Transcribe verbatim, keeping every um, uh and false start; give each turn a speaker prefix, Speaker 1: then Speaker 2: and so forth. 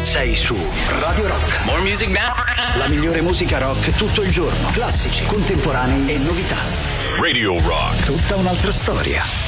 Speaker 1: sei su Radio Rock.
Speaker 2: More music now.
Speaker 1: La migliore musica rock tutto il giorno. Classici, contemporanei e novità.
Speaker 3: Radio Rock.
Speaker 1: Tutta un'altra storia.